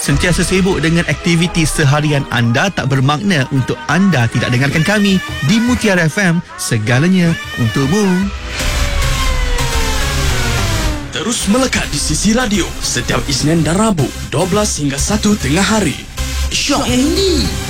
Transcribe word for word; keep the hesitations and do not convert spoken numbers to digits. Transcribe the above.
Sentiasa sibuk dengan aktiviti seharian anda tak bermakna untuk anda tidak dengarkan kami di Mutiara F M, segalanya untukmu. Terus melekat di sisi radio setiap Isnin dan Rabu dua belas hingga satu tengah hari. Syok yang ini.